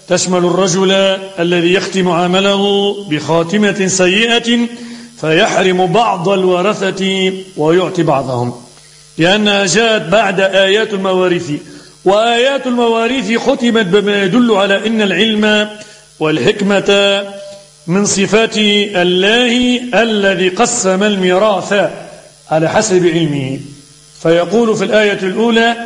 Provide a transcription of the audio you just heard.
تشمل الرجل الذي يختم عمله بخاتمة سيئة فيحرم بعض الورثة ويعطي بعضهم، لأنها جاءت بعد آيات المواريث، وآيات المواريث ختمت بما يدل على أن العلم والحكمة من صفات الله الذي قسم الميراث على حسب علمه. فيقول في الآية الأولى: